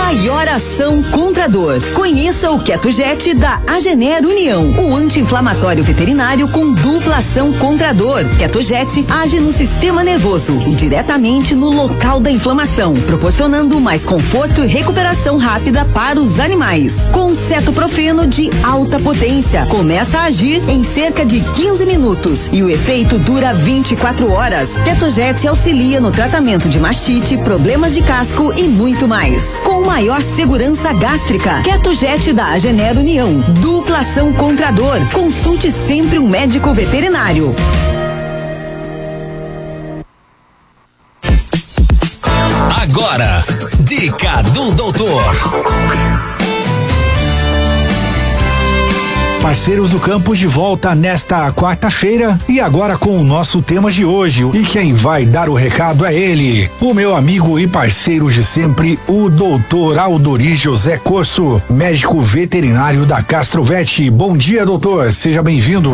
maior ação contra a dor. Conheça o Ketojet da Agener União, o anti-inflamatório veterinário com dupla ação contra a dor. Ketojet age no sistema nervoso e diretamente no local da inflamação, proporcionando mais conforto e recuperação rápida para os animais. Com cetoprofeno de alta potência, começa a agir em cerca de 15 minutos e o efeito dura 24 horas. Ketojet auxilia no tratamento de mastite, problemas de casco e muito mais. Com maior segurança gástrica, Ketojet da Agener União, dupla ação contra a dor. Consulte sempre um médico veterinário. Agora, dica do doutor. Parceiros do Campo de volta nesta quarta-feira e agora com o nosso tema de hoje. E quem vai dar o recado é ele, o meu amigo e parceiro de sempre, o doutor Aldori José Corso, médico veterinário da Castrovet. Bom dia, doutor, seja bem-vindo.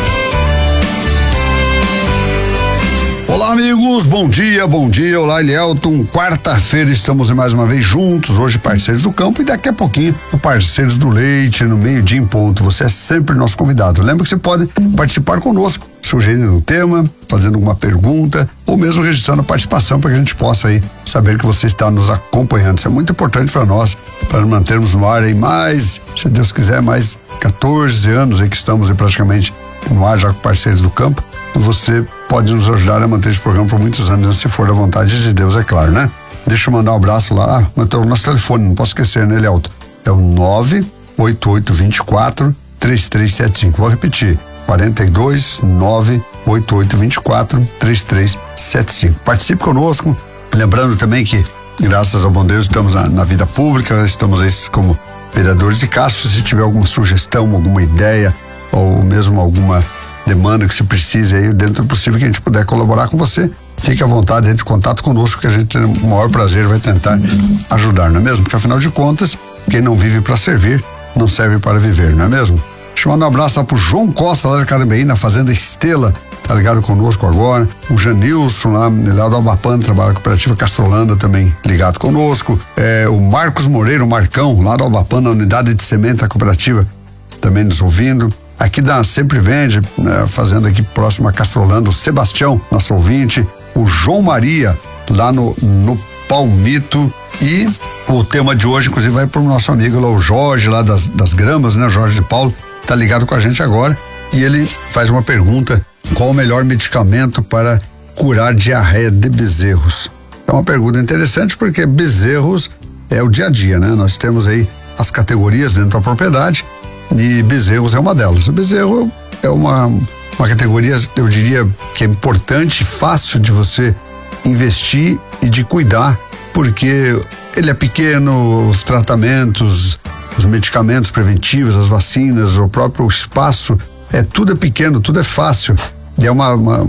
Olá, amigos, bom dia, olá, Elielton. Quarta-feira estamos mais uma vez juntos, hoje parceiros do campo e daqui a pouquinho o parceiros do leite no meio-dia em ponto. Você é sempre nosso convidado. Lembra que você pode participar conosco, sugerindo um tema, fazendo alguma pergunta ou mesmo registrando a participação para que a gente possa aí saber que você está nos acompanhando. Isso é muito importante para nós, para mantermos no ar aí mais, se Deus quiser, mais 14 anos aí que estamos aí praticamente no ar já com parceiros do campo. Você pode nos ajudar a manter esse programa por muitos anos, se for da vontade de Deus, é claro, né? Deixa eu mandar um abraço lá. Então, o nosso telefone, não posso esquecer, né, Elielton? É o 98824-3375. Vou repetir, 42-98824-3375. Participe conosco. Lembrando também que, graças ao bom Deus, estamos na vida pública, estamos aí como vereadores de Castro. Se tiver alguma sugestão, alguma ideia, ou mesmo alguma demanda que você precise aí, dentro do possível que a gente puder colaborar com você, fique à vontade, entre em contato conosco que a gente tem o maior prazer, vai tentar ajudar, não é mesmo? Porque afinal de contas, quem não vive para servir, não serve para viver, não é mesmo? Deixa eu mandar um abraço lá pro João Costa, lá de Carambeí, na Fazenda Estela, tá ligado conosco agora. O Janilson lá do Albapana, trabalha na Cooperativa Castrolanda, também ligado conosco. O Marcos Moreira, o Marcão, lá do Albapana, na unidade de semente da cooperativa, também nos ouvindo. Aqui da Sempre Vende, né, fazendo aqui próximo a Castrolando, o Sebastião, nosso ouvinte, o João Maria, lá no Palmito. E o tema de hoje, inclusive, vai pro nosso amigo lá, o Jorge, lá das Gramas, né? O Jorge de Paulo, tá ligado com a gente agora. E ele faz uma pergunta: qual o melhor medicamento para curar diarreia de bezerros? É uma pergunta interessante porque bezerros é o dia a dia, né? Nós temos aí as categorias dentro da propriedade. E bezerros é uma delas. O bezerro é uma categoria, eu diria, que é importante e fácil de você investir e de cuidar, porque ele é pequeno, os tratamentos, os medicamentos preventivos, as vacinas, o próprio espaço, tudo é pequeno, tudo é fácil. E é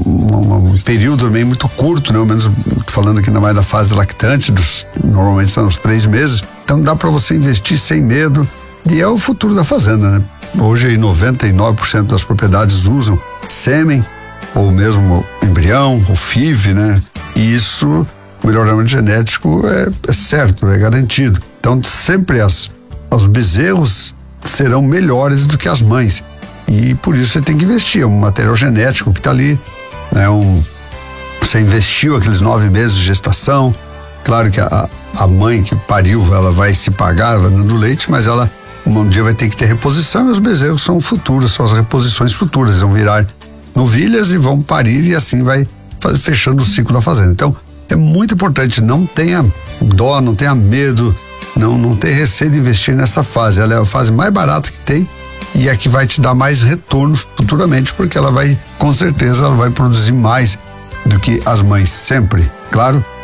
um período também muito curto, né? Ao menos falando aqui ainda mais da fase lactante, normalmente são os 3 meses. Então dá para você investir sem medo. E é o futuro da fazenda, né? Hoje 99% das propriedades usam sêmen ou mesmo embrião, ou FIV, né? E isso, o melhoramento genético é certo, é garantido. Então sempre os bezerros serão melhores do que as mães. E por isso você tem que investir, é um material genético que está ali, né? Você investiu aqueles 9 meses de gestação. Claro que a mãe que pariu, ela vai se pagar, vai dando leite, mas ela um dia vai ter que ter reposição, e os bezerros são futuros, são as reposições futuras, eles vão virar novilhas e vão parir, e assim vai fechando o ciclo da fazenda. Então é muito importante, não tenha dó, não tenha medo, não tenha receio de investir nessa fase. Ela é a fase mais barata que tem e é que vai te dar mais retorno futuramente, porque ela vai, com certeza, ela vai produzir mais do que as mães sempre. Claro